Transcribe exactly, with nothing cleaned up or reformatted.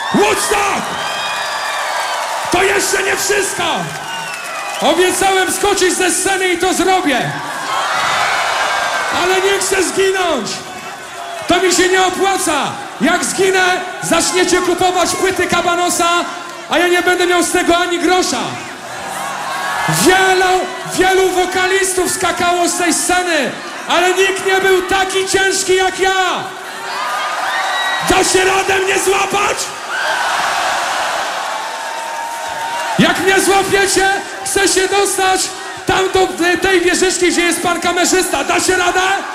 Woodstock! To jeszcze nie wszystko! Obiecałem skoczyć ze sceny i to zrobię! Ale nie chcę zginąć! To mi się nie opłaca! Jak zginę, zaczniecie kupować płyty Kabanosa, a ja nie będę miał z tego ani grosza! Wielu, wielu wokalistów skakało z tej sceny, ale nikt nie był taki ciężki jak ja! Dacie radę mnie złapać? Jak mnie złapiecie, chcę się dostać tam do tej wieżyczki, gdzie jest pan kamerzysta. Dacie radę?